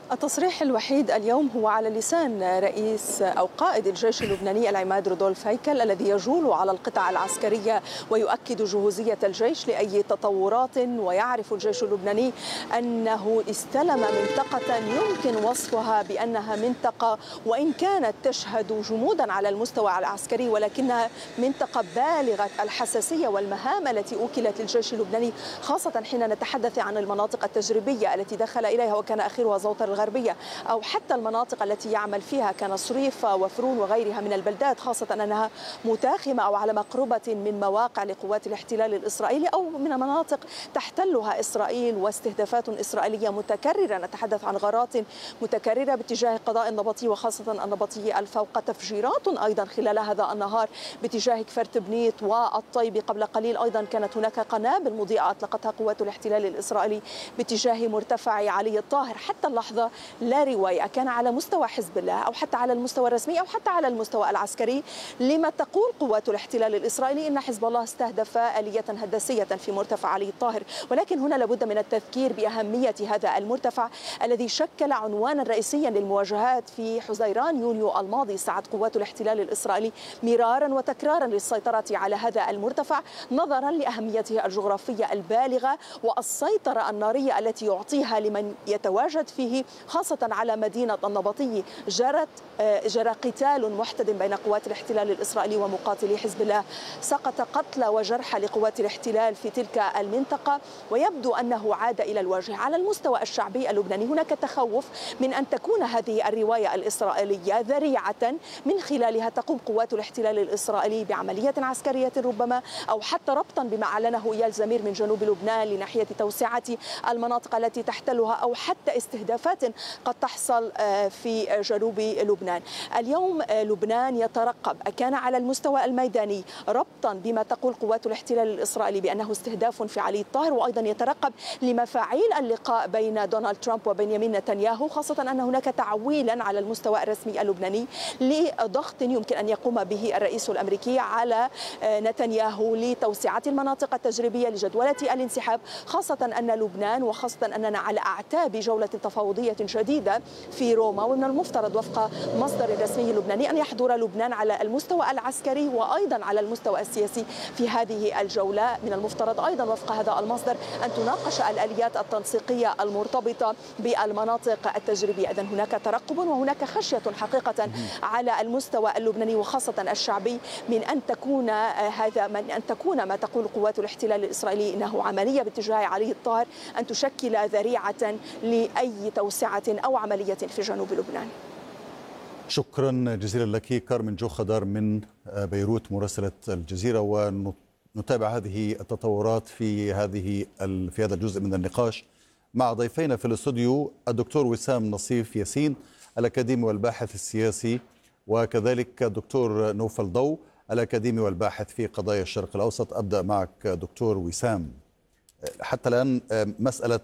التصريح الوحيد اليوم هو على لسان رئيس أو قائد الجيش اللبناني العماد رودولف هيكل، الذي يجول على القطع العسكرية ويؤكد جهوزية الجيش لأي تطورات. ويعرف الجيش اللبناني أنه استلم منطقة يمكن وصفها بأنها منطقة، وإن كانت تشهد جمودا على المستوى العسكري، ولكنها منطقة بالغة الحساسية والمهام التي أوكلت للجيش اللبناني، خاصة حين نتحدث عن المناطق التجريبية التي دخل إليها وكان آخرها زوطر الغربية، أو حتى المناطق التي يعمل فيها كان صريفة وفرون وغيرها من البلدات، خاصة أنها متاخمة أو على مقربة من مواقع لقوات الاحتلال الإسرائيلي أو من مناطق تحتلها إسرائيل، واستهدافات إسرائيلية متكررة. نتحدث عن غارات متكررة باتجاه قضاء النبطي وخاصة النبطي الفوق، تفجيرات أيضا خلال هذا النهار باتجاه كفر تبنيت والطيب. قبل قليل أيضا كانت هناك قنابل مضيئة أطلقتها قوات الاحتلال الإسرائيلي باتجاه مرتفع علي الطاهر. حتى اللحظة لا رواية كان على مستوى حزب الله أو حتى على المستوى الرسمي أو حتى على المستوى العسكري لما تقول قوات الاحتلال الإسرائيلي إن حزب الله استهدف آلية هندسية في مرتفع علي الطاهر. ولكن هنا لابد من التذكير بأهمية هذا المرتفع الذي شكل عنوانا رئيسيا للمواجهات في حزيران يونيو الماضي. استعد قوات الاحتلال الإسرائيلي مرارا وتكرارا للسيطرة على هذا المرتفع نظرا لأهميته الجغرافية البالغة والسيطرة النارية التي يعطيها لمن يتواجد فيه، خاصة على مدينة النبطي. جرى قتال محتدم بين قوات الاحتلال الإسرائيلي ومقاتلي حزب الله، سقط قتلى وجرحى لقوات الاحتلال في تلك المنطقة، ويبدو أنه عاد إلى الواجهة. على المستوى الشعبي اللبناني هناك تخوف من أن تكون هذه الرواية الإسرائيلية ذريعة من خلالها تقوم قوات الاحتلال الإسرائيلي بعملية عسكرية ربما، أو حتى ربطا بما أعلنه إيال زمير من جنوب لبنان لناحية توسعة المناطق التي تحتلها، أو حتى استهدافات قد تحصل في جنوب لبنان. اليوم لبنان يترقب، كان على المستوى الميداني ربطا بما تقول قوات الاحتلال الإسرائيلي بأنه استهداف في علي الطاهر، وأيضا يترقب لمفاعيل اللقاء بين دونالد ترامب وبنيامين نتنياهو، خاصة أن هناك تعويلا على المستوى الرسمي اللبناني لضغط يمكن أن يقوم به الرئيس الأمريكي على نتنياهو لتوسعة المناطق التجريبية لجدولة الانسحاب، خاصة أن لبنان وخاصة أننا على أعتاب جولة تفاوضية جديدة في روما، ومن المفترض وفق مصدر رسمي لبناني أن يحضر لبنان على المستوى العسكري وأيضا على المستوى السياسي في هذه الجولة. من المفترض أيضا وفق هذا المصدر أن تناقش الآليات التنسيقية المرتبطة بالمناطق التجريبية. إذن هناك ترقب وهناك خشية حقيقة على المستوى اللبناني وخاصة الشعبي من أن تكون ما تقول قوات الاحتلال الإسرائيلي إنه عملية باتجاه علي الطاهر أن تشكل ذريعة لأي توسعة أو عملية في جنوب لبنان. شكرا جزيلا لك كارمن جو خضار من بيروت مراسلة الجزيرة، ونتابع هذه التطورات في هذا الجزء من النقاش مع ضيفينا في الاستوديو الدكتور وسام نصيف ياسين الأكاديمي والباحث السياسي، وكذلك الدكتور نوفل ضو الأكاديمي والباحث في قضايا الشرق الأوسط. أبدأ معك دكتور وسام. حتى الآن مسألة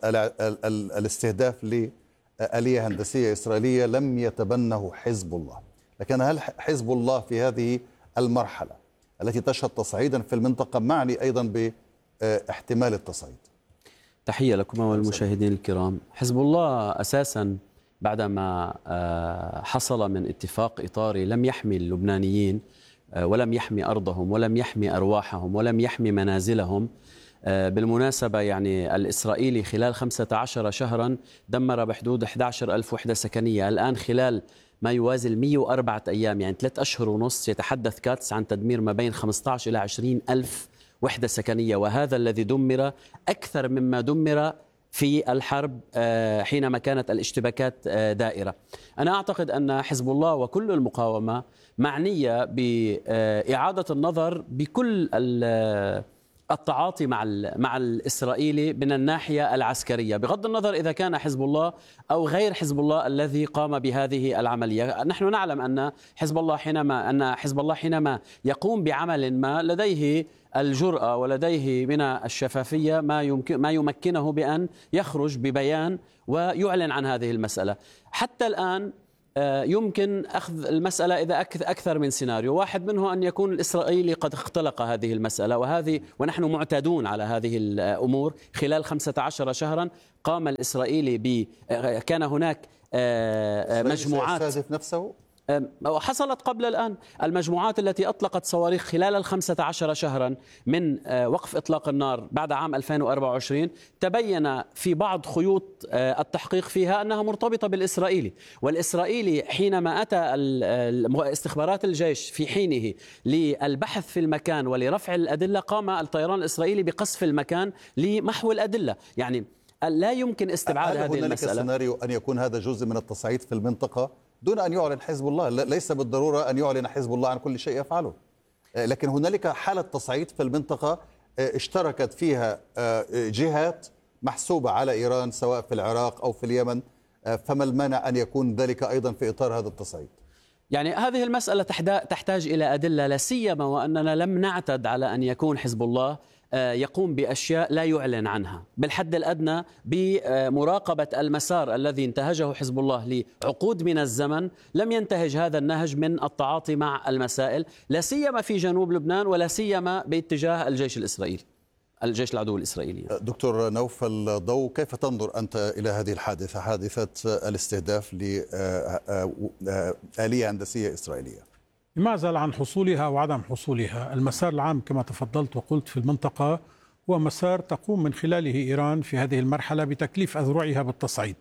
الاستهداف لآلية هندسية إسرائيلية لم يتبنه حزب الله، لكن هل حزب الله في هذه المرحلة التي تشهد تصعيدا في المنطقة معني أيضا باحتمال التصعيد؟ تحية لكم والمشاهدين الكرام. حزب الله أساسا بعدما حصل من اتفاق إطاري لم يحمي اللبنانيين ولم يحمي أرضهم ولم يحمي أرواحهم ولم يحمي منازلهم. بالمناسبة يعني الإسرائيلي خلال 15 شهرا دمر بحدود 11,000 وحدة سكنية. الآن خلال ما يوازي 104 أيام يعني 3 أشهر ونص يتحدث كاتس عن تدمير ما بين 15 إلى 20,000 وحدة سكنية، وهذا الذي دمر أكثر مما دمر في الحرب حينما كانت الاشتباكات دائرة. أنا أعتقد أن حزب الله وكل المقاومة معنية بإعادة النظر بكل التعاطي مع الإسرائيلي من الناحية العسكرية، بغض النظر إذا كان حزب الله أو غير حزب الله الذي قام بهذه العملية. نحن نعلم أن حزب الله حينما يقوم بعمل ما لديه الجرأة ولديه من الشفافية ما يمكنه بأن يخرج ببيان ويعلن عن هذه المسألة. حتى الآن يمكن أخذ المسألة إذا أكثر من سيناريو. واحد منه أن يكون الإسرائيلي قد اختلق هذه المسألة، ونحن معتادون على هذه الأمور. خلال 15 شهرا قام الإسرائيلي كان هناك مجموعات يستهدف نفسه. حصلت قبل الآن المجموعات التي أطلقت صواريخ خلال 15 شهرا من وقف إطلاق النار بعد عام 2024. تبين في بعض خيوط التحقيق فيها أنها مرتبطة بالإسرائيلي، والإسرائيلي حينما أتى استخبارات الجيش في حينه للبحث في المكان ولرفع الأدلة، قام الطيران الإسرائيلي بقصف المكان لمحو الأدلة. يعني لا يمكن استبعاد هذه المسألة. هنالك سيناريو أن يكون هذا جزء من التصعيد في المنطقة دون أن يعلن حزب الله؟ ليس بالضرورة أن يعلن حزب الله عن كل شيء يفعله، لكن هنالك حالة تصعيد في المنطقة اشتركت فيها جهات محسوبة على إيران سواء في العراق أو في اليمن، فما المانع أن يكون ذلك أيضا في إطار هذا التصعيد؟ يعني هذه المسألة تحتاج إلى أدلة، لا سيما وأننا لم نعتد على أن يكون حزب الله يقوم بأشياء لا يعلن عنها. بالحد الأدنى بمراقبة المسار الذي انتهجه حزب الله لعقود من الزمن، لم ينتهج هذا النهج من التعاطي مع المسائل، لا سيما في جنوب لبنان ولا سيما باتجاه الجيش الإسرائيلي، الجيش العدو الإسرائيلي. دكتور نوفل ضو، كيف تنظر أنت إلى هذه الحادثة، حادثة الاستهداف لآلية هندسية إسرائيلية؟ ما زال عن حصولها وعدم حصولها. المسار العام كما تفضلت وقلت في المنطقة هو مسار تقوم من خلاله إيران في هذه المرحلة بتكليف أذرعها بالتصعيد.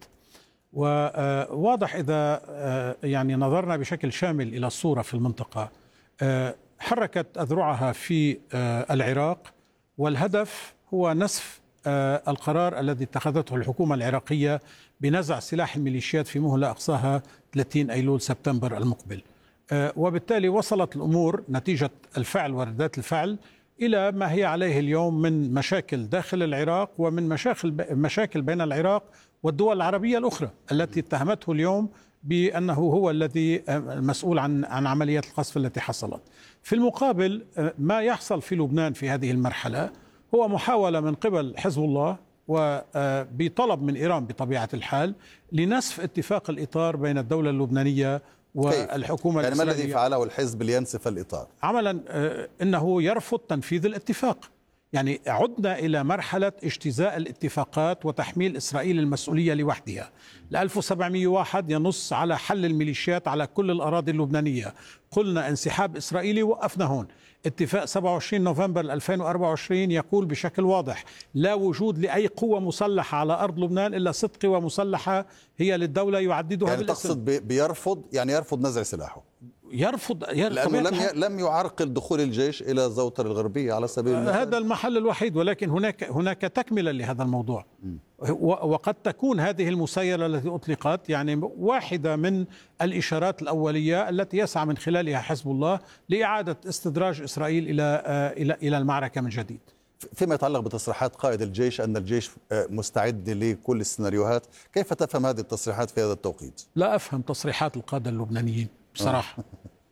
وواضح إذا يعني نظرنا بشكل شامل إلى الصورة في المنطقة، حركت أذرعها في العراق، والهدف هو نسف القرار الذي اتخذته الحكومة العراقية بنزع سلاح الميليشيات في مهلة أقصاها 30 أيلول سبتمبر المقبل. وبالتالي وصلت الأمور نتيجة الفعل وردات الفعل إلى ما هي عليه اليوم من مشاكل داخل العراق ومن مشاكل بين العراق والدول العربية الأخرى التي اتهمته اليوم بأنه هو الذي مسؤول عن عمليات القصف التي حصلت. في المقابل ما يحصل في لبنان في هذه المرحلة هو محاولة من قبل حزب الله وبطلب من إيران بطبيعة الحال لنسف اتفاق الإطار بين الدولة اللبنانية والحكومة يعني الإسرائيلية. ما الذي فعله الحزب لينسف الإطار؟ عملا أنه يرفض تنفيذ الاتفاق. يعني عدنا إلى مرحلة اجتزاء الاتفاقات وتحميل إسرائيل المسؤولية لوحدها. 1701 ينص على حل الميليشيات على كل الأراضي اللبنانية، قلنا انسحاب إسرائيلي، وقفنا هون. اتفاق 27 نوفمبر 2024 يقول بشكل واضح لا وجود لأي قوة مسلحة على أرض لبنان إلا 6 قوى مسلحة هي للدولة يعددها يعني بالاسم. تقصد بيرفض، يعني يرفض نزع سلاحه، يرفض لأنه لم يعرقل دخول الجيش إلى الزوطرة الغربية على سبيل المثال. هذا المحل الوحيد، ولكن هناك تكملة لهذا الموضوع. وقد تكون هذه المسيرة التي أطلقت يعني واحدة من الإشارات الأولية التي يسعى من خلالها حزب الله لإعادة استدراج إسرائيل إلى المعركة من جديد. فيما يتعلق بتصريحات قائد الجيش أن الجيش مستعد لكل السيناريوهات، كيف تفهم هذه التصريحات في هذا التوقيت؟ لا أفهم تصريحات القادة اللبنانيين بصراحة.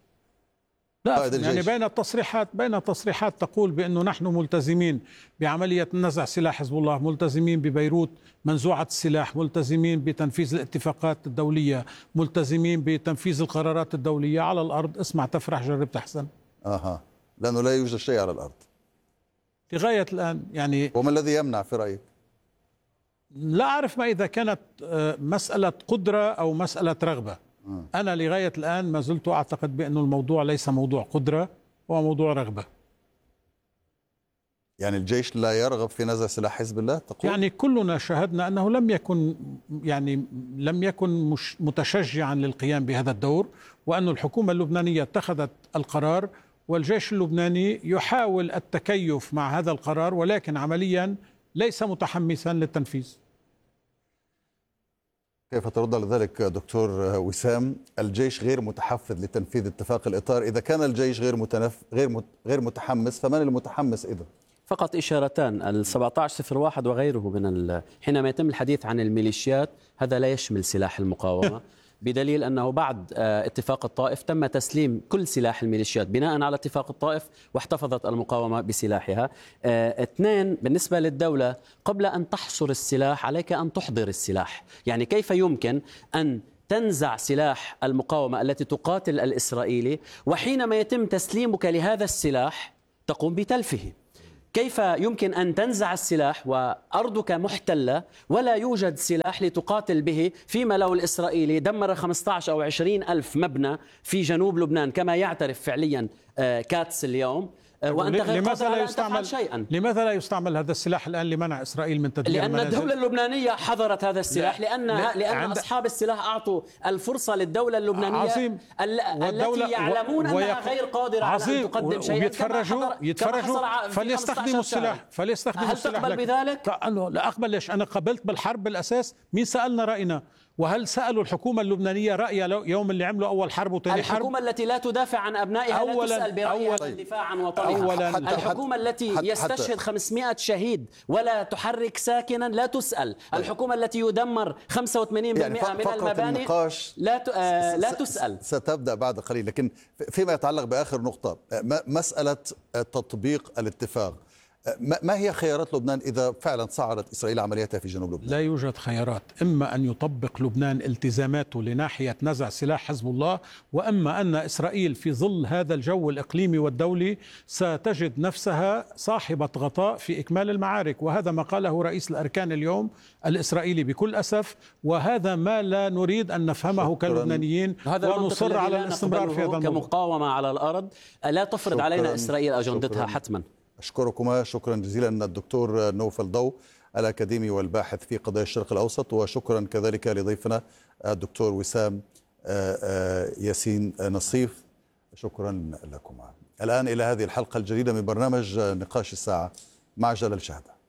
لا يعني بين تصريحات تقول بأنه نحن ملتزمين بعملية نزع سلاح حزب الله، ملتزمين ببيروت منزوعة السلاح، ملتزمين بتنفيذ الاتفاقات الدولية، ملتزمين بتنفيذ القرارات الدولية. على الأرض اسمع تفرح جرب تحسن. لأنه لا يوجد شيء على الأرض لغاية الآن. يعني وما الذي يمنع في رأيك؟ لا أعرف ما إذا كانت مسألة قدرة أو مسألة رغبة. أنا لغاية الآن ما زلت أعتقد بأن الموضوع ليس موضوع قدرة، هو موضوع رغبة. يعني الجيش لا يرغب في نزع سلاح حزب الله تقول؟ يعني كلنا شاهدنا أنه لم يكن متشجعا للقيام بهذا الدور، وأن الحكومة اللبنانية اتخذت القرار والجيش اللبناني يحاول التكيف مع هذا القرار، ولكن عمليا ليس متحمسا للتنفيذ. كيف ترد على ذلك دكتور وسام؟ الجيش غير متحفز لتنفيذ اتفاق الإطار. إذا كان الجيش غير متحمس، فمن المتحمس إذا؟ فقط إشارتان، 1701 وغيره حينما يتم الحديث عن الميليشيات هذا لا يشمل سلاح المقاومة، بدليل أنه بعد اتفاق الطائف تم تسليم كل سلاح الميليشيات بناء على اتفاق الطائف، واحتفظت المقاومة بسلاحها. 2 بالنسبة للدولة، قبل أن تحصر السلاح عليك أن تحضر السلاح. يعني كيف يمكن أن تنزع سلاح المقاومة التي تقاتل الإسرائيلي، وحينما يتم تسليمك لهذا السلاح تقوم بتلفه. كيف يمكن أن تنزع السلاح وأرضك محتلة ولا يوجد سلاح لتقاتل به، فيما لو الإسرائيلي دمر 15 أو 20 ألف مبنى في جنوب لبنان كما يعترف فعليا كاتس اليوم، وأنت غير قادر على أن تفعل شيئا؟ لماذا لا يستعمل هذا السلاح الآن لمنع إسرائيل من تدمير لأن الدولة اللبنانية حضرت هذا السلاح، لأن أصحاب السلاح أعطوا الفرصة للدولة اللبنانية التي يعلمون أنها غير قادرة على أن تقدم شيئا. يتفرجوا فليستخدموا السلاح. هل تقبل بذلك؟ لا أقبل. ليش؟ أنا قبلت بالحرب بالأساس. مين سألنا رأينا؟ وهل سألوا الحكومة اللبنانية رأيها يوم اللي عملوا أول حرب وثاني حرب؟ الحكومة التي لا تدافع عن أبنائها لا تسأل برأيها في الدفاع عن وطنها. الحكومة التي يستشهد 500 شهيد ولا تحرك ساكنا لا تسأل. الحكومة التي يدمر 85% من المباني لا تسأل. ستبدأ بعد قليل، لكن فيما يتعلق بآخر نقطة، مسألة تطبيق الاتفاق، ما هي خيارات لبنان إذا فعلا صعدت إسرائيل عملياتها في جنوب لبنان؟ لا يوجد خيارات. إما أن يطبق لبنان التزاماته لناحية نزع سلاح حزب الله، وإما أن إسرائيل في ظل هذا الجو الإقليمي والدولي ستجد نفسها صاحبة غطاء في إكمال المعارك. وهذا ما قاله رئيس الأركان اليوم الإسرائيلي بكل أسف، وهذا ما لا نريد أن نفهمه كلبنانيين، ونصر على الاستمرار في هذا الموضوع كمقاومة على الأرض. لا تفرض علينا إسرائيل أجندتها حتما. أشكركما شكرا جزيلا الدكتور نوفل ضو الأكاديمي والباحث في قضايا الشرق الأوسط، وشكرا كذلك لضيفنا الدكتور وسام ياسين نصيف. شكرا لكما. الآن إلى هذه الحلقة الجديدة من برنامج نقاش الساعة مع جلال شهدة.